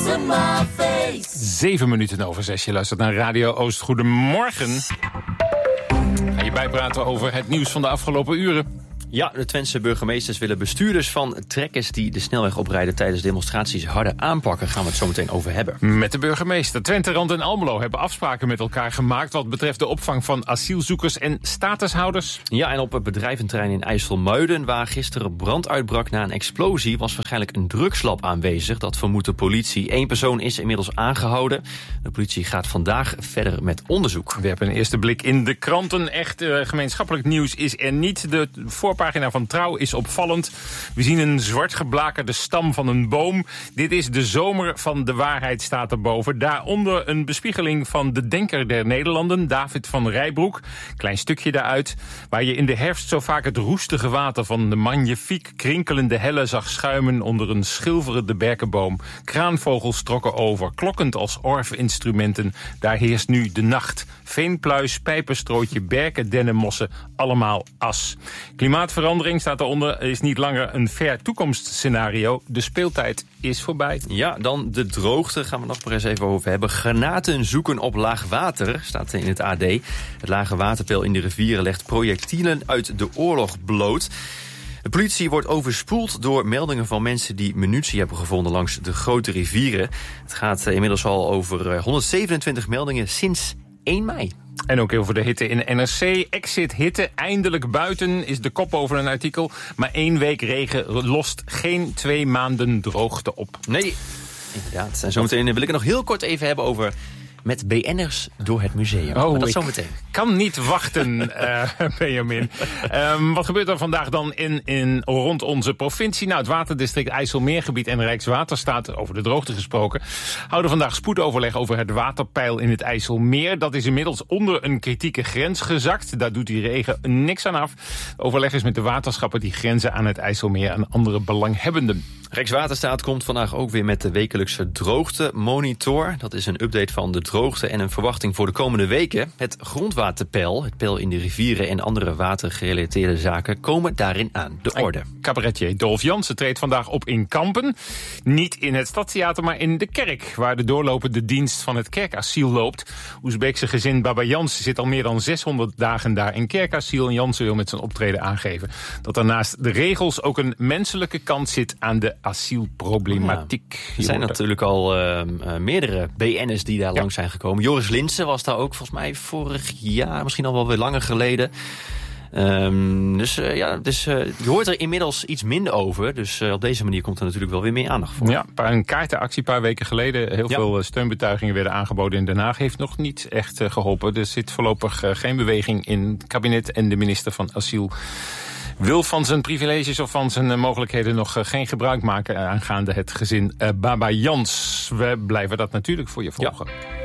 7 minuten over 6. Je luistert naar Radio Oost. Goedemorgen. Ga je bijpraten over het nieuws van de afgelopen uren? Ja, de Twentse burgemeesters willen bestuurders van trekkers die de snelweg oprijden tijdens demonstraties harder aanpakken. Gaan we het zo meteen over hebben. Met de burgemeester. Twente, Rand en Almelo hebben afspraken met elkaar gemaakt wat betreft de opvang van asielzoekers en statushouders. Ja, en op het bedrijventerrein in IJsselmuiden, waar gisteren brand uitbrak na een explosie, was waarschijnlijk een drugslab aanwezig. Dat vermoedt de politie. 1 persoon is inmiddels aangehouden. De politie gaat vandaag verder met onderzoek. We hebben een eerste blik in de kranten. Echt gemeenschappelijk nieuws is er niet. De voorpagina van Trouw is opvallend. We zien een zwart geblakerde stam van een boom. Dit is de zomer van de waarheid, staat erboven. Daaronder een bespiegeling van de denker der Nederlanden, David van Rijbroek. Klein stukje daaruit, waar je in de herfst zo vaak het roestige water van de magnifiek krinkelende helle zag schuimen onder een schilferende berkenboom. Kraanvogels trokken over, klokkend als orfinstrumenten. Daar heerst nu de nacht. Veenpluis, pijpenstrootje, berken, dennenmossen, allemaal as. Klimaatverandering, staat eronder, is niet langer een ver toekomstscenario. De speeltijd is voorbij. Ja, dan de droogte, gaan we nog maar eens even over hebben. Granaten zoeken op laag water, staat in het AD. Het lage waterpeil in de rivieren legt projectielen uit de oorlog bloot. De politie wordt overspoeld door meldingen van mensen die munitie hebben gevonden langs de grote rivieren. Het gaat inmiddels al over 127 meldingen sinds 1 mei. En ook over de hitte in NRC. Exit hitte, eindelijk buiten, is de kop over een artikel. Maar 1 week regen lost geen 2 maanden droogte op. Nee, inderdaad. En zometeen wil ik het nog heel kort even hebben over met BN'ers door het museum. Oh, maar dat zometeen. Kan niet wachten, Benjamin. Wat gebeurt er vandaag dan rond onze provincie? Nou, het waterdistrict IJsselmeergebied en Rijkswaterstaat, over de droogte gesproken, houden vandaag spoedoverleg over het waterpeil in het IJsselmeer. Dat is inmiddels onder een kritieke grens gezakt. Daar doet die regen niks aan af. Overleg is met de waterschappen die grenzen aan het IJsselmeer en andere belanghebbenden. Rijkswaterstaat komt vandaag ook weer met de wekelijkse droogtemonitor. Dat is een update van de droogte en een verwachting voor de komende weken. Het grondwaterpeil, het peil in de rivieren en andere watergerelateerde zaken komen daarin aan de orde. Cabaretier Dolf Jansen treedt vandaag op in Kampen. Niet in het Stadstheater, maar in de kerk, waar de doorlopende dienst van het kerkasiel loopt. Oezbeekse gezin Baba Jans zit al meer dan 600 dagen daar in kerkasiel. En Jansen wil met zijn optreden aangeven dat daarnaast de regels ook een menselijke kant zit aan de asielproblematiek. Ja, er zijn natuurlijk al meerdere BN'ers die daar langs zijn gekomen. Joris Linssen was daar ook volgens mij vorig jaar, misschien al wel weer langer geleden. Dus je hoort er inmiddels iets minder over. Dus op deze manier komt er natuurlijk wel weer meer aandacht voor. Ja, een kaartenactie een paar weken geleden. Heel veel steunbetuigingen werden aangeboden in Den Haag. Heeft nog niet echt geholpen. Er zit voorlopig geen beweging in het kabinet. En de minister van Asiel wil van zijn privileges of van zijn mogelijkheden nog geen gebruik maken aangaande het gezin Baba Jans. We blijven dat natuurlijk voor je volgen. Ja.